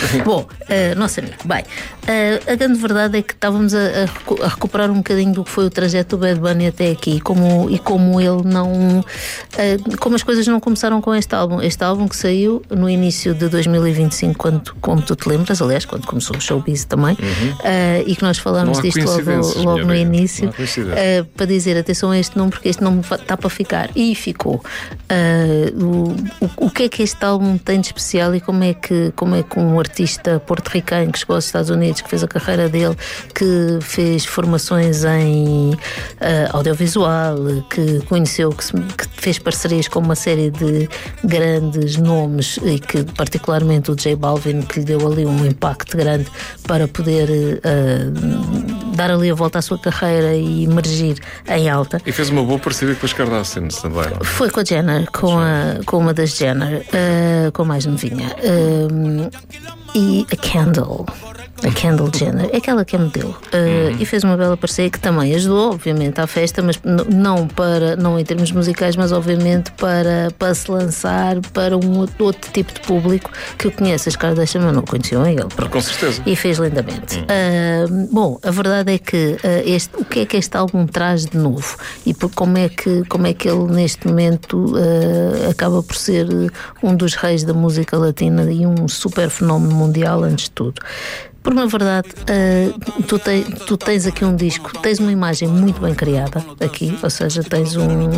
Bom, nosso amigo, bem, a grande verdade é que estávamos a recuperar um bocadinho do que foi o trajeto do Bad Bunny até aqui, como ele não... como as coisas não começaram com este álbum que saiu no início de 2025, como tu te lembras, aliás, quando começou o showbiz também, e que nós falámos disto logo no início, para dizer, atenção a este nome, porque este nome está para ficar, e ficou. O que é que este álbum tem de especial e como é que um artista porto-ricano que chegou aos Estados Unidos, que fez a carreira dele, que fez formações em audiovisual, que conheceu, que fez parcerias com uma série de grandes nomes e que particularmente o J Balvin, que lhe deu ali um impacto grande para poder dar ali a volta à sua carreira e emergir em alta. E fez uma boa parceria com as Kardashians também. Foi com a Jenner, com uma das Jenner, com a mais novinha. E a Kendall Jenner, é aquela que é modelo, e fez uma bela parceria que também ajudou, obviamente, à festa, mas não em termos musicais, mas obviamente para se lançar para um outro tipo de público que o conhece. As Kardashian não conheciam ele, com certeza. E fez lindamente. Bom, a verdade é que o que é que este álbum traz de novo e como é que ele neste momento acaba por ser um dos reis da música latina e um super fenómeno mundial antes de tudo. Porque na verdade tu tens aqui um disco, tens uma imagem muito bem criada aqui, ou seja, tens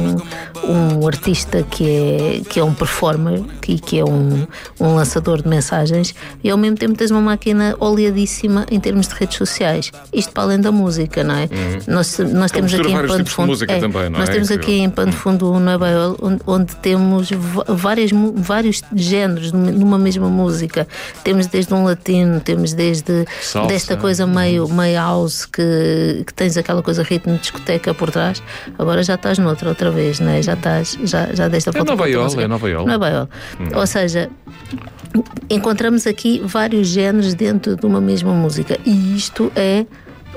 um artista que é um performer e que é um lançador de mensagens, e ao mesmo tempo tens uma máquina oleadíssima em termos de redes sociais. Isto para além da música, não é? Nós temos aqui em Pano de Fundo, nós temos aqui em Pano de Fundo o Nueva Oil, onde temos vários géneros numa mesma música. Temos desde um latino, temos desde salsa, desta coisa meio house que tens aquela coisa ritmo de discoteca por trás. Agora já estás noutra outra vez, não é? Já desta volta. É Nova Iol. Ou seja, encontramos aqui vários géneros dentro de uma mesma música, e isto é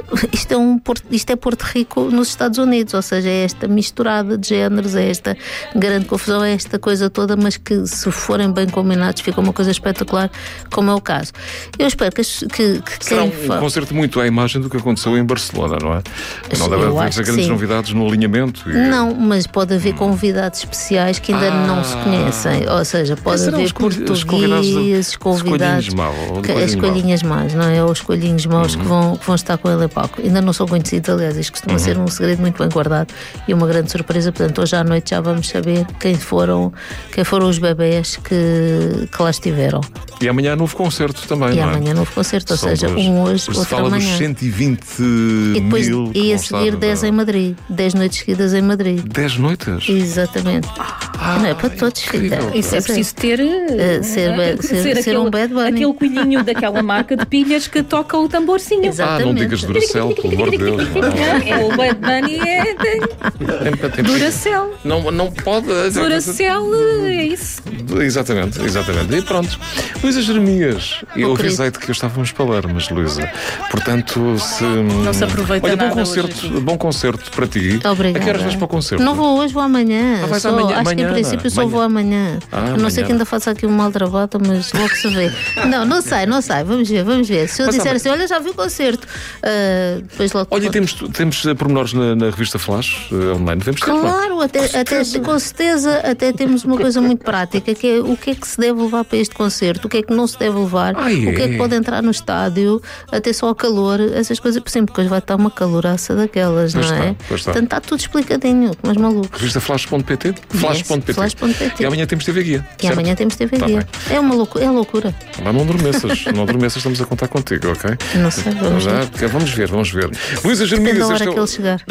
Porto Rico nos Estados Unidos, ou seja, é esta misturada de géneros, é esta grande confusão, é esta coisa toda, mas que se forem bem combinados fica uma coisa espetacular, como é o caso. Eu espero que será um concerto muito à imagem do que aconteceu em Barcelona, não é? Não deve haver grandes novidades no alinhamento. Não, mas pode haver convidados especiais que ainda não se conhecem, ou seja, pode haver portugueses, convidados, as escolhinhas más, não é? Ou os escolhinhos maus que vão estar com ele. Ainda não são conhecidos, aliás, isto costuma ser um segredo muito bem guardado e uma grande surpresa. Portanto, hoje à noite já vamos saber quem foram os bebés que lá estiveram. E amanhã novo concerto também, não é? Amanhã novo concerto, ou seja, hoje, outro fala amanhã. Dos 120 e depois, mil. E a seguir 10 em Madrid, 10 noites seguidas em Madrid. 10 noites? Exatamente. Não é para todos, filha. Isso é preciso ter ser um Bad Bunny. Aquele coelhinho daquela marca de pilhas que toca o tamborzinho. Exatamente. Não digas Duracell, pelo amor de Deus. É o Bad Bunny, Duracell. Não pode. Duracell, é isso. Exatamente. E pronto. Luísa Jeremias, eu avisei-te que estávamos para ler, mas Luísa, portanto, se. Não se aproveita. Olha, nada bom concerto para ti. Obrigada. A que horas vais para o concerto? Não vou hoje, vou amanhã. Vais amanhã? Acho que em princípio só vou amanhã. A não ser que ainda faça aqui uma aldrabota, mas logo se vê. Não sei. Vamos ver. Se eu disser assim, olha, já vi o concerto. Depois logo. Olha, temos pormenores na revista Flash online. Devemos ter, claro, até com certeza, até temos uma coisa muito prática, que é o que é que se deve levar para este concerto, o que é que não se deve levar, o que é que pode entrar no estádio, até só o calor, essas coisas, por exemplo, porque hoje vai estar uma caloraça daquelas, não é? Portanto, está tudo explicadinho, mas maluco. Revista Flash.pt? Flash.pt. E amanhã temos TV Guia. Amanhã temos TV Guia. É uma loucura, é loucura. Não adormeças, estamos a contar contigo, ok? Não sei, vamos ver. Luísa Jeremias, na hora que ele chegar.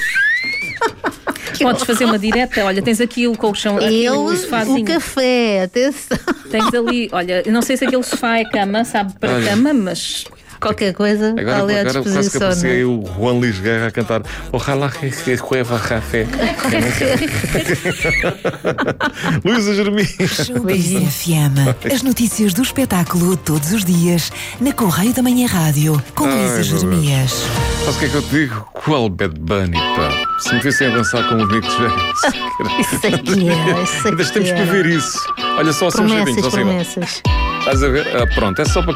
Podes fazer uma direta, olha, tens aqui o colchão, o sofazinho. O café, atenção. Tens ali, olha, eu não sei se aquele sofá é cama, sabe, para cama, mas... Qualquer coisa, ali à disposição. Quase que aparecia o Juan Luís Guerra a cantar Ojalá que cueva café. Luísa Jeremias. FM. As notícias do espetáculo todos os dias na Correio da Manhã Rádio com Luísa Jeremias. Sabe o que é que eu te digo? Qual Bad Bunny, pá? Se me vissem a dançar com o Nick James. Isso aqui é. Ainda temos que ver isso. Olha só, promessas. Estás a ver? Pronto, é só para